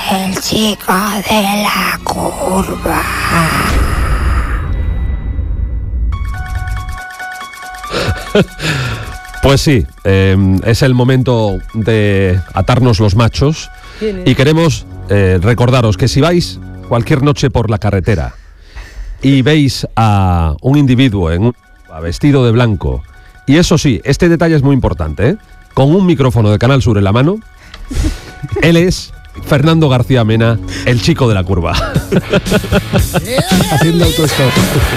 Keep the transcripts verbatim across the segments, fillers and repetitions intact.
el chico de la curva. Pues sí, eh, es el momento de atarnos los machos y queremos eh, recordaros que si vais cualquier noche por la carretera y veis a un individuo en un vestido de blanco, y eso sí, este detalle es muy importante, ¿eh? Con un micrófono de Canal Sur en la mano, él es Fernando García Mena, el chico de la curva. Haciendo autostop.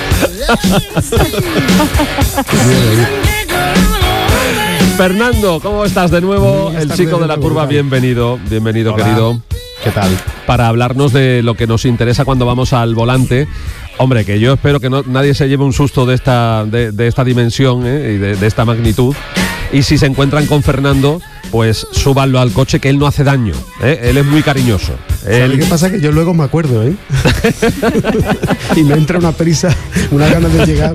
Fernando, ¿cómo estás de nuevo? El chico de la curva, bienvenido, bienvenido. Hola. Querido. ¿Qué tal? Para hablarnos de lo que nos interesa cuando vamos al volante. Hombre, que yo espero que no, nadie se lleve un susto de esta, de, de esta dimensión, ¿eh? y de, de esta magnitud. Y si se encuentran con Fernando, pues súbanlo al coche, que él no hace daño, ¿eh? Él es muy cariñoso. Él... ¿Qué pasa? Que yo luego me acuerdo, ¿eh? Y me entra una prisa, una ganas de llegar.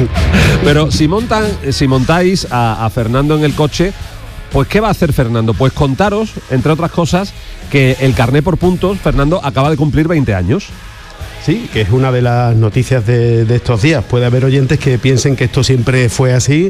Pero si montan, si montáis a, a Fernando en el coche, pues ¿qué va a hacer Fernando? Pues contaros, entre otras cosas, que el carné por puntos, Fernando, acaba de cumplir veinte años. Sí, que es una de las noticias de, de estos días. Puede haber oyentes que piensen que esto siempre fue así,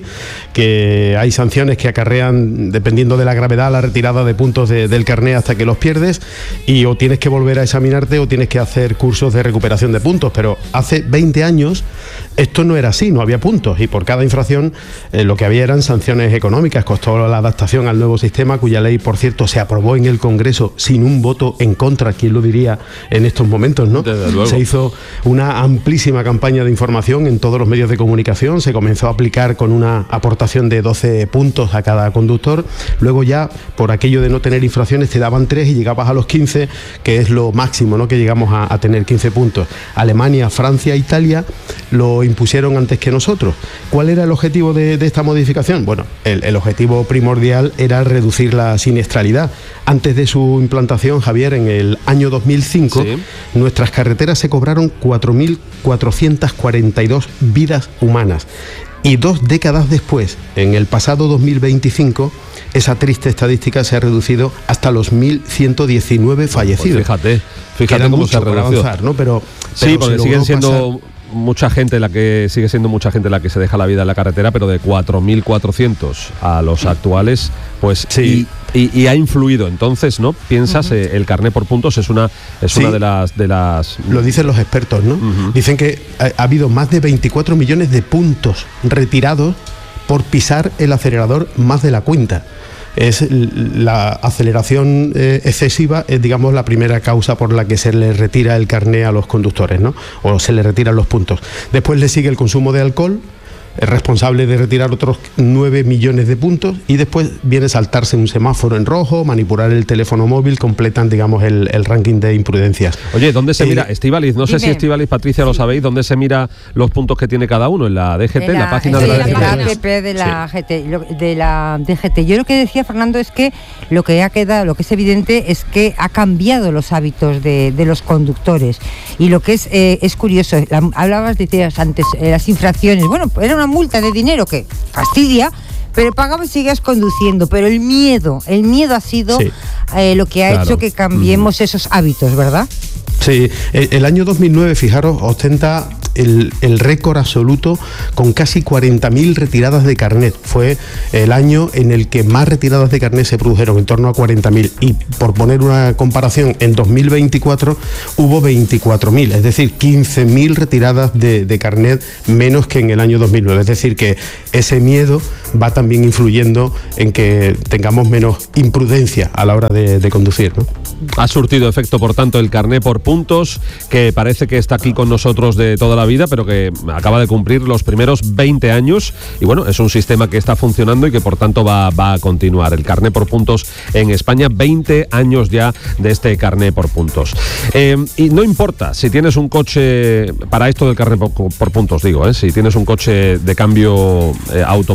que hay sanciones que acarrean, dependiendo de la gravedad, la retirada de puntos de, del carné hasta que los pierdes, y o tienes que volver a examinarte o tienes que hacer cursos de recuperación de puntos. Pero hace veinte años esto no era así, no había puntos, y por cada infracción eh, lo que había eran sanciones económicas. Costó la adaptación al nuevo sistema, cuya ley, por cierto, se aprobó en el Congreso sin un voto en contra. ¿Quién lo diría en estos momentos, no? Desde luego. Se hizo una amplísima campaña de información en todos los medios de comunicación, se comenzó a aplicar con una aportación de doce puntos a cada conductor. Luego ya, por aquello de no tener infracciones, te daban tres y llegabas a los quince, que es lo máximo, ¿no? Que llegamos a, a tener quince puntos. Alemania, Francia, Italia lo impusieron antes que nosotros. ¿Cuál era el objetivo de, de esta modificación? Bueno, el, el objetivo primordial era reducir la siniestralidad. Antes de su implantación, Javier, en el año dos mil cinco, sí, nuestras carreteras se cobraron cuatro mil cuatrocientas cuarenta y dos vidas humanas. Y dos décadas después, en el pasado dos mil veinticinco, esa triste estadística se ha reducido hasta los mil ciento diecinueve fallecidos. Pues fíjate, fíjate cómo se ha reducido. Avanzar, ¿no? Pero, sí, pero porque siguen siendo pasar... mucha gente la que sigue siendo mucha gente la que se deja la vida en la carretera, pero de cuatro mil cuatrocientos a los actuales, pues sí. Y, y, y ha influido. Entonces, ¿no? Piensas, uh-huh. eh, el carné por puntos es una es sí. una de las de las lo dicen los expertos, ¿no? Uh-huh. Dicen que ha, ha habido más de veinticuatro millones de puntos retirados por pisar el acelerador más de la cuenta. Es la aceleración eh, excesiva, es, digamos, la primera causa por la que se le retira el carné a los conductores, ¿no? O se le retiran los puntos. Después le sigue el consumo de alcohol, es responsable de retirar otros nueve millones de puntos, y después viene saltarse un semáforo en rojo, manipular el teléfono móvil, completan, digamos, el, el ranking de imprudencias. Oye, ¿dónde se eh, mira? Estíbaliz, no dime. sé si Estíbaliz, Patricia, lo sabéis, ¿dónde se mira los puntos que tiene cada uno? ¿En la D G T, en la, la página de la, de D G T? La app de la, sí. G T, de la D G T. Yo lo que decía, Fernando, es que lo que ha quedado, lo que es evidente es que ha cambiado los hábitos de, de los conductores. Y lo que es, eh, es curioso, la, hablabas, decías antes, eh, las infracciones. Bueno, era una multa de dinero que fastidia, pero pagabas y sigues conduciendo. Pero el miedo, el miedo ha sido sí, eh, lo que ha claro. hecho que cambiemos mm. esos hábitos, ¿verdad? Sí, el, el año dos mil nueve, fijaros, ostenta el, el récord absoluto con casi cuarenta mil retiradas de carnet. Fue el año en el que más retiradas de carnet se produjeron, en torno a cuarenta mil. Y por poner una comparación, en dos mil veinticuatro hubo veinticuatro mil, es decir, quince mil retiradas de, de carnet menos que en el año dos mil nueve. Es decir, que ese miedo va también influyendo en que tengamos menos imprudencia a la hora de, de conducir, ¿no? Ha surtido efecto, por tanto, el carné por puntos, que parece que está aquí con nosotros de toda la vida, pero que acaba de cumplir los primeros veinte años, y bueno, es un sistema que está funcionando y que por tanto va, va a continuar. El carné por puntos en España, veinte años ya de este carné por puntos. Eh, y no importa si tienes un coche, para esto del carné por, por puntos digo, eh, si tienes un coche de cambio eh, automático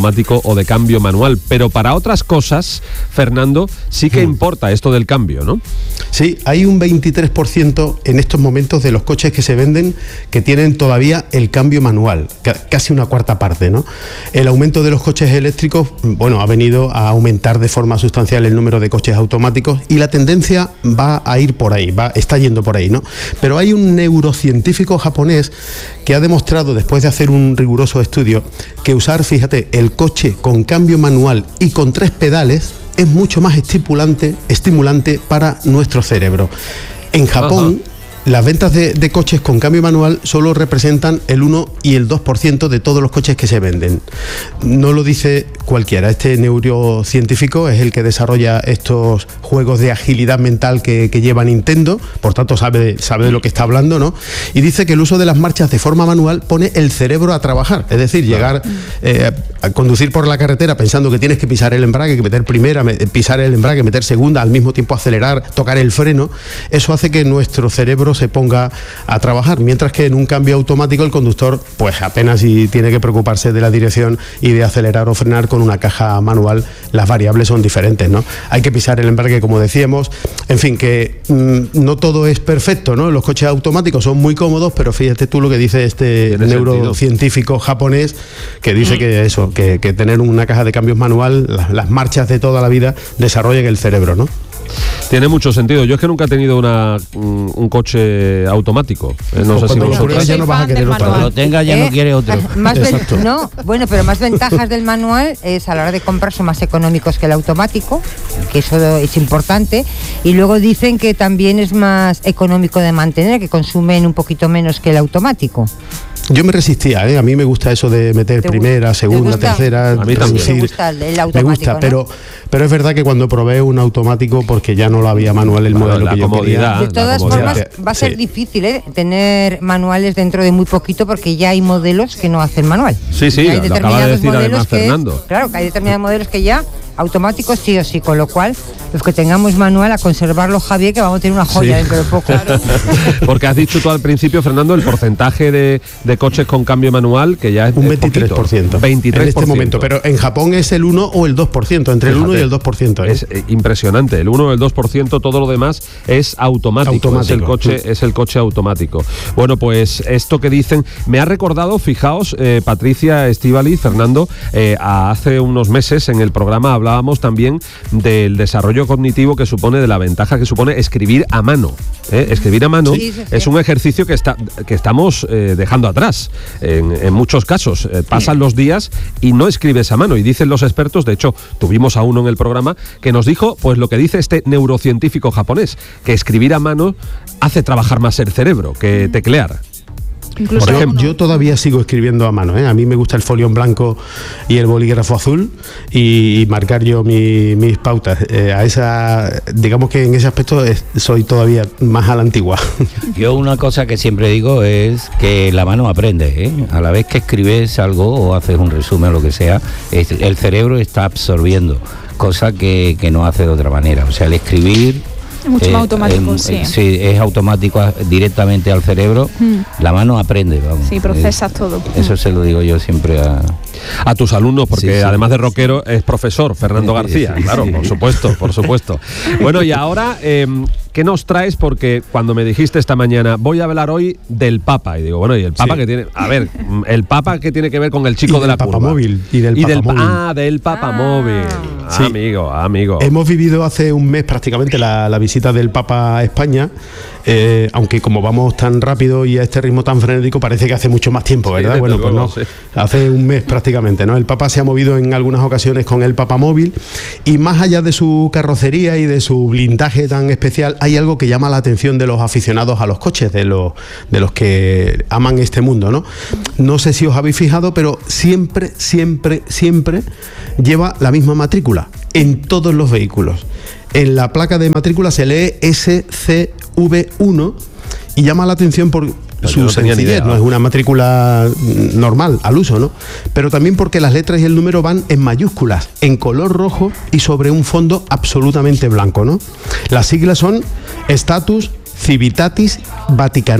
o de cambio manual, pero para otras cosas, Fernando, sí que hmm. importa esto del cambio, ¿no? Sí, hay un veintitrés por ciento en estos momentos de los coches que se venden que tienen todavía el cambio manual, casi una cuarta parte, ¿no? El aumento de los coches eléctricos, bueno, ha venido a aumentar de forma sustancial el número de coches automáticos y la tendencia va a ir por ahí, va, está yendo por ahí, ¿no? Pero hay un neurocientífico japonés que ha demostrado, después de hacer un riguroso estudio, que usar, fíjate, el coche con cambio manual y con tres pedales es mucho más estimulante, estimulante para nuestro cerebro. En Japón, ajá, las ventas de, de coches con cambio manual solo representan el uno y el dos por ciento de todos los coches que se venden. No lo dice cualquiera. Este neurocientífico es el que desarrolla estos juegos de agilidad mental que, que lleva Nintendo, por tanto sabe, sabe de lo que está hablando, ¿no? Y dice que el uso de las marchas de forma manual pone el cerebro a trabajar, es decir, llegar eh, a conducir por la carretera pensando que tienes que pisar el embrague, que meter primera, pisar el embrague, meter segunda, al mismo tiempo acelerar, tocar el freno. Eso hace que nuestro cerebro se ponga a trabajar, mientras que en un cambio automático el conductor pues apenas si tiene que preocuparse de la dirección y de acelerar o frenar. Con una caja manual las variables son diferentes, ¿no? Hay que pisar el embrague, como decíamos, en fin, que mmm, no todo es perfecto, ¿no? Los coches automáticos son muy cómodos, pero fíjate tú lo que dice este neurocientífico sentido? japonés, que dice que eso, que, que tener una caja de cambios manual, las, las marchas de toda la vida desarrollan el cerebro, ¿no? Tiene mucho sentido. Yo es que nunca he tenido una, un, un coche automático. Eh, no sé si vosotros. Ya no vas a querer otro. Cuando lo tenga ya eh, no quiere otro. Más Exacto. Ven, no, bueno, pero más ventajas del manual es a la hora de comprar son más económicos que el automático, que eso es importante. Y luego dicen que también es más económico de mantener, que consumen un poquito menos que el automático. Yo me resistía, ¿eh? A mí me gusta eso de meter primera, segunda, tercera, a mí reducir. Me gusta el, el automático, me gusta, ¿no? pero, pero es verdad que cuando probé un automático, porque ya no lo había manual el modelo la que yo quería. De todas formas, va a ser sí. difícil, ¿eh? Tener manuales dentro de muy poquito, porque ya hay modelos que no hacen manual. Sí, sí, hay lo acaba de decir además que, Fernando. Claro, que hay determinados modelos que ya automáticos sí o sí, con lo cual los que tengamos manual a conservarlo, Javier, que vamos a tener una joya sí. dentro de poco. Claro. Porque has dicho tú al principio, Fernando, el porcentaje de, de coches con cambio manual, que ya es un veintitrés por ciento. veintitrés por ciento. En este momento, pero en Japón es el uno o el dos por ciento, entre Fíjate, el uno y el dos por ciento. ¿eh? Es eh, impresionante, el uno o el dos por ciento, todo lo demás es automático, automático. Es, el coche, sí. es el coche automático. Bueno, pues esto que dicen, me ha recordado, fijaos, eh, Patricia, Estíbaliz, Fernando, eh, hace unos meses en el programa hablábamos también del desarrollo cognitivo que supone, de la ventaja que supone escribir a mano. ¿eh? Escribir a mano sí, sí, sí. es un ejercicio que, está, que estamos eh, dejando atrás. En, en muchos casos eh, pasan sí. los días y no escribes a mano. Y dicen los expertos, de hecho, tuvimos a uno en el programa que nos dijo, pues lo que dice este neurocientífico japonés, que escribir a mano hace trabajar más el cerebro que teclear. Incluso Por ejemplo, yo todavía sigo escribiendo a mano, ¿eh? A mí me gusta el folio en blanco y el bolígrafo azul y, y marcar yo mi, mis pautas. Eh, a esa, digamos que en ese aspecto es, soy todavía más a la antigua. Yo una cosa que siempre digo es que la mano aprende, ¿eh? A la vez que escribes algo o haces un resumen o lo que sea, es, el cerebro está absorbiendo, cosa que, que no hace de otra manera. O sea, el escribir... Es mucho eh, más automático, eh, sí. Eh, sí, es automático a, directamente al cerebro. Mm. La mano aprende, vamos. Sí, procesas eh, todo. Eso mm. se lo digo yo siempre a... A tus alumnos, porque sí, sí. además de rockero es profesor, Fernando García. Sí, sí, claro, sí. por supuesto, por supuesto. Bueno, y ahora, eh, ¿qué nos traes? Porque cuando me dijiste esta mañana, voy a hablar hoy del Papa. Y digo, bueno, ¿y el Papa sí. que tiene? A ver, ¿el Papa qué tiene que ver con el chico y de la Papa curva? Móvil, y del y Papa del Móvil. Ah, del Papa ah. Móvil. Ah, sí. Amigo, amigo. Hemos vivido hace un mes prácticamente la, la visita del Papa a España. Eh, aunque como vamos tan rápido y a este ritmo tan frenético, parece que hace mucho más tiempo, ¿verdad? Sí, bueno, pues luego, no, sí. hace un mes prácticamente, ¿no? El Papa se ha movido en algunas ocasiones con el Papa Móvil y más allá de su carrocería y de su blindaje tan especial, hay algo que llama la atención de los aficionados a los coches, de los, de los que aman este mundo, ¿no? No sé si os habéis fijado, pero siempre, siempre, siempre lleva la misma matrícula en todos los vehículos. En la placa de matrícula se lee S C V uno y llama la atención por su no sencillez, idea, no es una matrícula normal al uso, ¿no? Pero también porque las letras y el número van en mayúsculas, en color rojo y sobre un fondo absolutamente blanco, ¿no? Las siglas son Status Civitatis Vaticanae,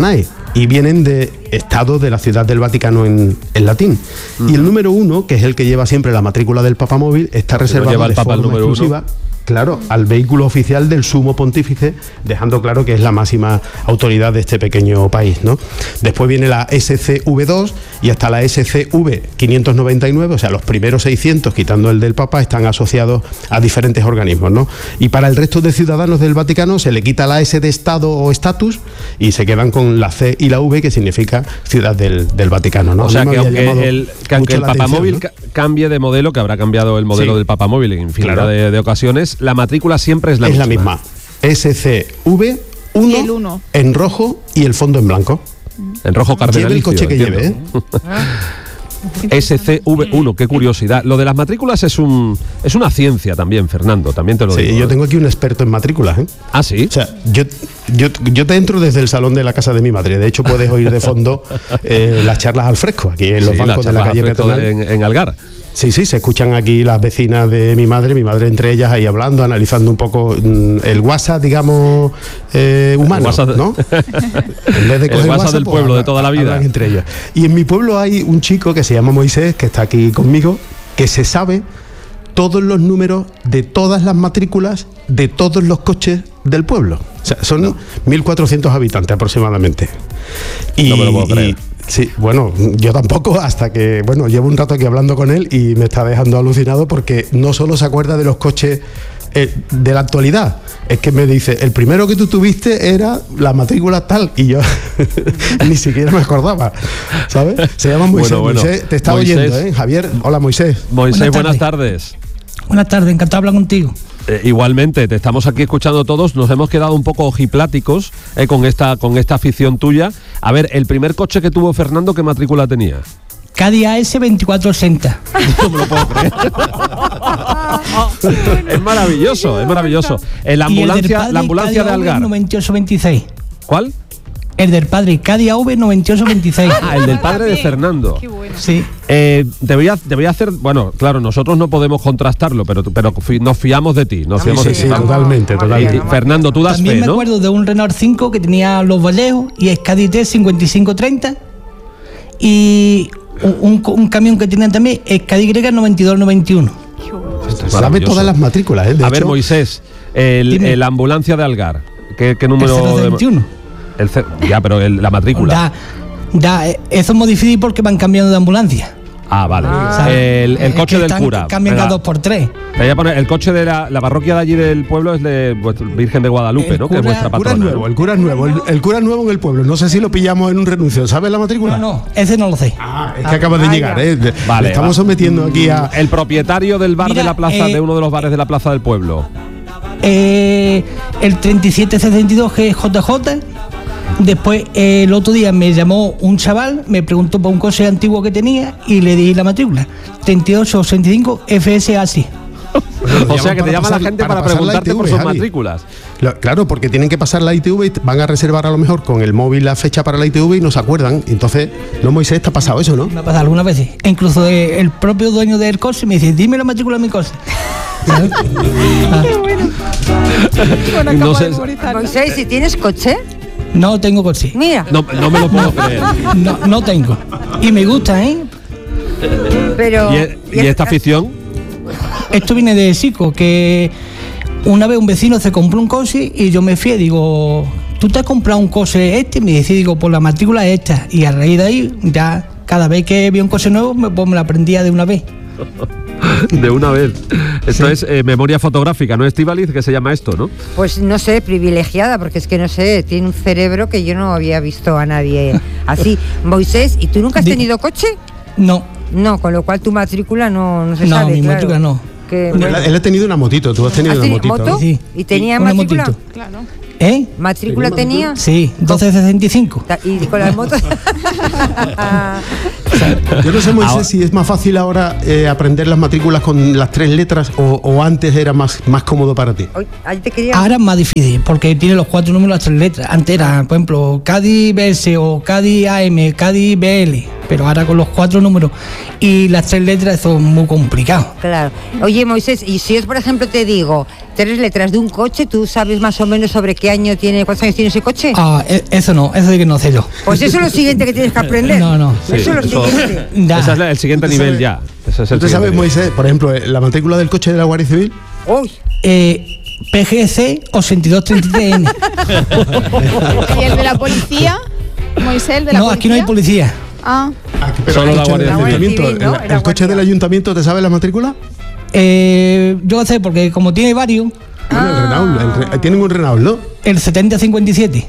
y vienen de Estado de la Ciudad del Vaticano en, en latín. Uh-huh. Y el número uno, que es el que lleva siempre la matrícula del papamóvil, está reservado lleva el de Papa forma el número exclusiva. Uno. Claro, al vehículo oficial del sumo pontífice, dejando claro que es la máxima autoridad de este pequeño país, ¿no? Después viene la S C V dos y hasta la S C V quinientos noventa y nueve, o sea, los primeros seiscientos, quitando el del Papa, están asociados a diferentes organismos, ¿no? Y para el resto de ciudadanos del Vaticano se le quita la S de Estado o estatus y se quedan con la C y la V, que significa Ciudad del, del Vaticano, ¿no? O sea, que aunque el, que aunque el papamóvil, ¿no?, cambie de modelo, que habrá cambiado el modelo, sí, del papamóvil en infinidad, claro, de, de ocasiones, la matrícula siempre es la es misma. la misma. S C V uno en rojo y el fondo en blanco. En rojo cardenalicio. Lleve el coche que entiendo. lleve, ¿eh? S C V uno, qué curiosidad. Lo de las matrículas es un es una ciencia también, Fernando, también te lo sí, digo. Yo tengo aquí un experto en matrículas, ¿eh? Ah, sí. O sea, yo, yo, yo te entro desde el salón de la casa de mi madre. De hecho, puedes oír de fondo eh, las charlas al fresco, aquí en los sí, bancos de la calle peatonal. En, en Algar. Sí, sí, se escuchan aquí las vecinas de mi madre, mi madre entre ellas ahí hablando, analizando un poco mmm, el WhatsApp, digamos, eh, humano, WhatsApp, ¿no? En vez de el WhatsApp, WhatsApp del pues, pueblo, habla, de toda la vida. Entre ellos. Y en mi pueblo hay un chico que se llama Moisés, que está aquí conmigo, que se sabe todos los números de todas las matrículas de todos los coches del pueblo. O sea, son no. mil cuatrocientos habitantes aproximadamente. Y, no me lo puedo creer. Y, sí, bueno, yo tampoco, hasta que, bueno, llevo un rato aquí hablando con él y me está dejando alucinado porque no solo se acuerda de los coches eh, de la actualidad, es que me dice, el primero que tú tuviste era la matrícula tal, y yo ni siquiera me acordaba, ¿sabes? Se llama Moisés. Bueno, bueno. Moisés, te está Moisés. oyendo, ¿eh? Javier, hola Moisés. Moisés, buenas tardes. Buenas tardes, encantado de hablar contigo. Eh, igualmente, te estamos aquí escuchando todos, nos hemos quedado un poco ojipláticos eh, con esta con esta afición tuya. A ver, el primer coche que tuvo Fernando, ¿qué matrícula tenía? Caddy A S veinticuatro sesenta. No me lo puedo creer. Es maravilloso, es maravilloso. En la ambulancia, padre, la ambulancia de Algar. noventa y ocho veintiséis. ¿Cuál? El del padre, Caddy A V noventa y ocho veintiséis. Ah, el del padre de Fernando. Qué bueno. Sí. Eh, te, voy a, te voy a hacer, bueno, claro, nosotros no podemos contrastarlo, pero, pero nos fiamos de ti. Nos fiamos sí, de sí, ti. Sí, totalmente, totalmente. Y, Fernando, tú das También fe, me ¿no? acuerdo de un Renault cinco que tenía los Vallejos y es Caddy T cincuenta y cinco treinta. Y un, un camión que tenían también es Caddy Y noventa y dos noventa y uno. Sabe todas las matrículas, ¿eh? De a hecho, ver, Moisés, el, el ambulancia de Algar, ¿qué, qué número? El cero veintiuno. El C, ya, pero el, la matrícula. Da, da, eso es muy difícil porque van cambiando de ambulancia. Ah, vale. Ah, el, el coche del cura. Cambian cada dos por tres. Te voy a poner, el coche de la, la parroquia de allí del pueblo es de Virgen de Guadalupe, el ¿no? Cura, que es vuestra patrona. El cura es nuevo, el cura es nuevo, el, el cura es nuevo en el pueblo. No sé si lo pillamos en un renuncio. ¿Sabes la matrícula? No, no, ese no lo sé. Ah, es que acaba de llegar, ¿eh? Vale, estamos va. sometiendo aquí a... El propietario del bar Mira, de la plaza, eh, de uno de los bares de la plaza del pueblo. Eh, el treinta y siete sesenta y dos, que es J J. Después, eh, el otro día me llamó un chaval, me preguntó por un coche antiguo que tenía y le di la matrícula. treinta y ocho sesenta y cinco F S A C. Bueno, o sea que te llama pasar, la gente para, para preguntarte I T V, por sus Javi. matrículas. Claro, porque tienen que pasar la I T V y van a reservar a lo mejor con el móvil la fecha para la I T V y no se acuerdan. Entonces, no, Moisés, te ha pasado eso, ¿no? Me ha pasado algunas veces. E incluso eh, el propio dueño del coche me dice, dime la matrícula de mi coche. Ah. Qué bueno. Bueno, no sé, Moisés, si tienes coche. No tengo coche. Mira. No, no me lo puedo creer. No, no tengo. Y me gusta, ¿eh? Pero. ¿Y, y esta afición? Esto viene de Sico, que una vez un vecino se compró un coche y yo me fui y digo, ¿tú te has comprado un coche este? Y me decía, digo, pues la matrícula es esta. Y a raíz de ahí, ya cada vez que vi un coche nuevo, me, pues me la aprendía de una vez. De una vez. Esto sí. es eh, memoria fotográfica, ¿no, Estíbaliz? Que se llama esto, ¿no? Pues no sé, privilegiada, porque es que no sé, tiene un cerebro que yo no había visto a nadie así. Moisés, ¿y tú nunca has tenido coche? No. No, con lo cual tu matrícula no, no se no, sabe. No, mi claro. matrícula no. Que, bueno. él, él ha tenido una motito, tú has tenido ¿Has una motito. ¿Moto? ¿no? Sí. ¿Y tenía sí, matrícula? Motito. Claro. ¿Eh? ¿Matrícula tenía? Sí, doce sesenta y cinco. ¿Y con las motos? Yo no sé, Moisés, ahora, si es más fácil ahora eh, aprender las matrículas con las tres letras o, o antes era más, más cómodo para ti. Te quería... Ahora es más difícil porque tiene los cuatro números, las tres letras. Antes era, por ejemplo, Caddy B S o Caddy A M, Caddy B L, pero ahora con los cuatro números y las tres letras eso es muy complicado. Claro. Oye, Moisés, y si yo, por ejemplo, te digo tres letras de un coche, ¿tú sabes más o menos sobre qué qué año tiene, cuántos años tiene ese coche? Ah, e- eso no, eso de que no sé yo. Pues eso es lo siguiente que tienes que aprender. No, no. Sí, eso es lo eso- siguiente. Da. Ese es el siguiente ¿Usted nivel sabe- ya. Ese es el ¿Usted siguiente sabe, nivel. Moisés, por ejemplo, eh, la matrícula del coche de la Guardia Civil? Uy, Eh, P G C ochenta y dos treinta y tres N. ¿Y el de la policía? Moisés, el de la No, policía. aquí no hay policía. Ah, Aquí, Solo el la coche Guardia del Civil. ayuntamiento, La Guardia Civil, ¿no? el- La el coche Guardia. del ayuntamiento, ¿te sabe la matrícula? Eh, yo sé, porque como tiene varios, Bueno, el Renault, el Re- tienen un Renault, ¿no? el setenta cincuenta y siete.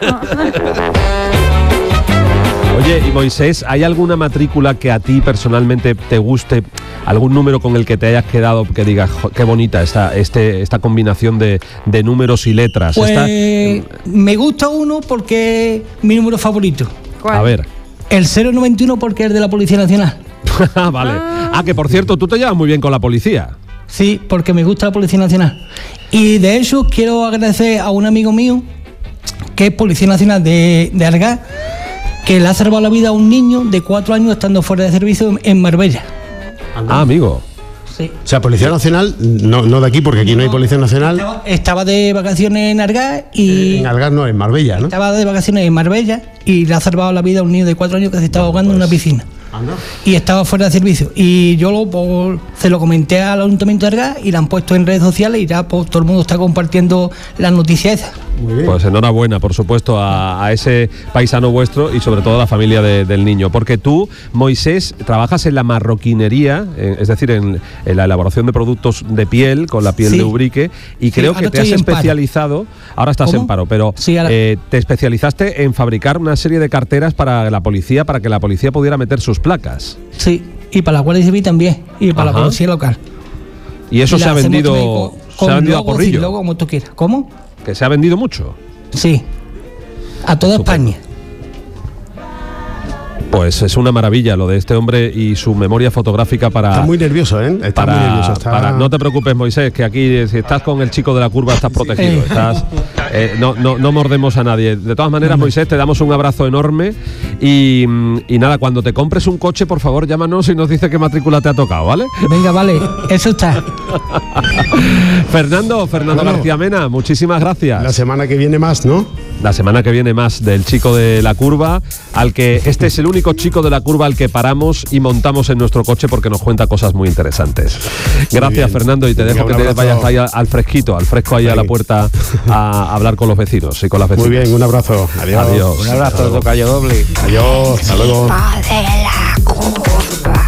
Oye, y Moisés, ¿hay alguna matrícula que a ti personalmente te guste? ¿Algún número con el que te hayas quedado que digas, "Jo, qué bonita esta, este, esta combinación de, de números y letras"? Pues Esta- me gusta uno porque es mi número favorito. ¿cuál? a ver. El cero noventa y uno porque es de la Policía Nacional. Vale. Ah, que por cierto, tú te llevas muy bien con la policía. Sí, porque me gusta la Policía Nacional. Y de hecho quiero agradecer a un amigo mío, que es Policía Nacional de, de Argás, que le ha salvado la vida a un niño de cuatro años estando fuera de servicio en, en Marbella. Ah, amigo. Sí. O sea, Policía Nacional, no, no de aquí, porque aquí no hay Policía Nacional. Estaba, estaba de vacaciones en Argás y... En Algar no, en Marbella, ¿no? Estaba de vacaciones en Marbella y le ha salvado la vida a un niño de cuatro años que se estaba ahogando en una piscina. Anda. Y estaba fuera de servicio. Y yo lo, pues, se lo comenté al Ayuntamiento de Argás y la han puesto en redes sociales y ya pues, todo el mundo está compartiendo las noticias esas. Muy bien. Pues enhorabuena, por supuesto, a, a ese paisano vuestro y sobre todo a la familia de- del niño. Porque tú, Moisés, trabajas en la marroquinería, eh, es decir, en, en la elaboración de productos de piel, con la piel Sí. de ubrique, y Sí, creo ahora que te has estoy en paro. especializado, ahora estás ¿Cómo? en paro, pero Sí, ahora- eh, te especializaste en fabricar una serie de carteras para la policía, para que la policía pudiera meter sus placas. Sí, y para la Guardia Civil también, y para Ajá. la policía local. Y eso Y se la ha hacemos vendido, también con- se con ha vendido a logo, sin porrillo, logo, como tú quieras. ¿Cómo? que se ha vendido mucho. Sí. A toda Estupendo. España. Pues es una maravilla lo de este hombre y su memoria fotográfica para... Está muy nervioso, ¿eh? Está para, muy nervioso. Está... para- no te preocupes, Moisés, que aquí eh, si estás con el chico de la curva estás protegido. Eh. Estás, eh, no, no, no mordemos a nadie. De todas maneras, Moisés, te damos un abrazo enorme y, mm, y nada, cuando te compres un coche, por favor, llámanos y nos dice qué matrícula te ha tocado, ¿vale? Venga, vale, eso está. Fernando, Fernando Bueno. García Mena, muchísimas gracias. La semana que viene más, ¿no? La semana que viene más del chico de la curva, al que este es el único chico de la curva al que paramos y montamos en nuestro coche porque nos cuenta cosas muy interesantes. Gracias, bien. Fernando, y te Venga, dejo un que te abrazo. vayas ahí al al fresquito, al fresco ahí a la puerta a hablar con los vecinos y con las vecinas. Muy bien, un abrazo. Adiós. Adiós. Un abrazo, tocayo doble. Adiós. Hasta luego. de la curva.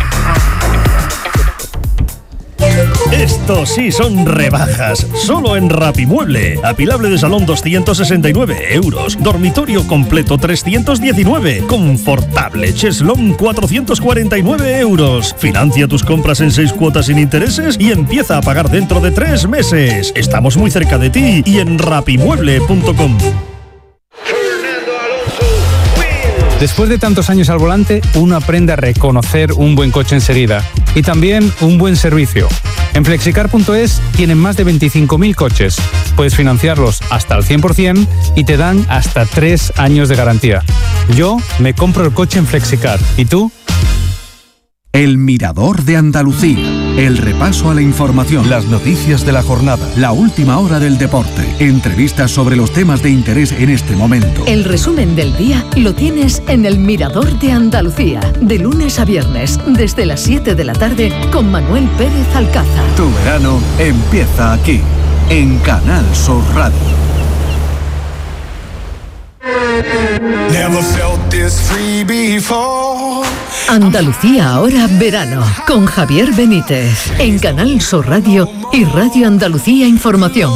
Estos sí son rebajas, solo en Rapimueble. Apilable de salón doscientos sesenta y nueve euros, dormitorio completo trescientos diecinueve, confortable cheslón cuatrocientos cuarenta y nueve euros. Financia tus compras en seis cuotas sin intereses y empieza a pagar dentro de tres meses. Estamos muy cerca de ti y en rapimueble punto com. Después de tantos años al volante, uno aprende a reconocer un buen coche enseguida y también un buen servicio. En flexicar punto es tienen más de veinticinco mil coches. Puedes financiarlos hasta el cien por ciento y te dan hasta tres años de garantía. Yo me compro el coche en Flexicar. ¿Y tú? El Mirador de Andalucía. El repaso a la información, las noticias de la jornada, la última hora del deporte, entrevistas sobre los temas de interés en este momento. El resumen del día lo tienes en El Mirador de Andalucía, de lunes a viernes, desde las siete de la tarde, con Manuel Pérez Alcázar. Tu verano empieza aquí, en Canal Sur Radio. Andalucía ahora verano, con Javier Benítez, en Canal Sur Radio y Radio Andalucía Información.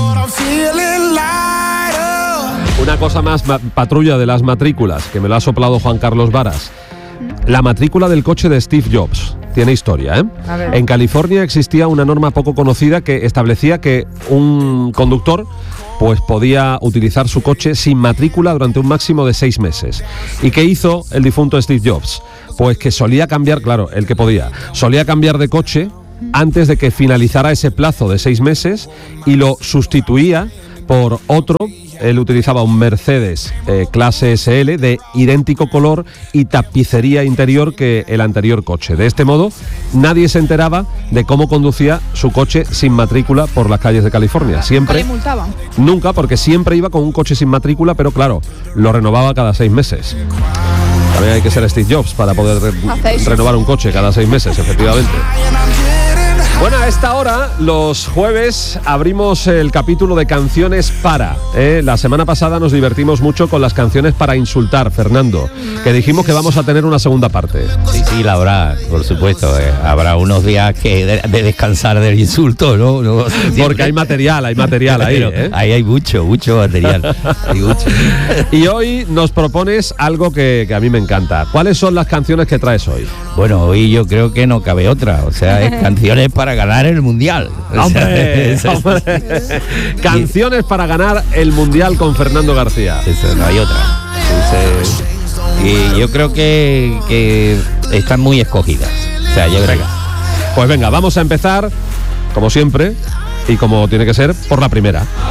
Una cosa más, ma- patrulla de las matrículas, que me lo ha soplado Juan Carlos Varas. La matrícula del coche de Steve Jobs tiene historia, ¿eh? A ver. En California existía una norma poco conocida que establecía que un conductor pues podía utilizar su coche sin matrícula durante un máximo de seis meses. ¿Y qué hizo el difunto Steve Jobs? Pues que solía cambiar, claro, el que podía, solía cambiar de coche antes de que finalizara ese plazo de seis meses y lo sustituía por otro él utilizaba un Mercedes eh, clase ese ele de idéntico color y tapicería interior que el anterior coche. De este modo, nadie se enteraba de cómo conducía su coche sin matrícula por las calles de California. Siempre, ¿Le multaban? nunca, porque siempre iba con un coche sin matrícula, pero claro, lo renovaba cada seis meses. También hay que ser Steve Jobs para poder re- renovar un coche cada seis meses, efectivamente. Bueno, a esta hora, los jueves, abrimos el capítulo de canciones para. ¿eh? La semana pasada nos divertimos mucho con las canciones para insultar, Fernando, que dijimos que vamos a tener una segunda parte. Sí, sí, la habrá, por supuesto. Eh. Habrá unos días que de, de descansar del insulto, ¿no? no Porque hay material, hay material ahí. ¿eh? Ahí hay mucho, mucho material. Hay mucho. Y hoy nos propones algo que, que a mí me encanta. ¿Cuáles son las canciones que traes hoy? Bueno, hoy yo creo que no cabe otra. O sea, es canciones para ganar el Mundial. O ¡Hombre! sea, hombre. Canciones para ganar el Mundial con Fernando García. Eso, no hay otra. Entonces, y yo creo que, que están muy escogidas. O sea, yo creo venga. Pues venga, vamos a empezar, como siempre, y como tiene que ser, por la primera.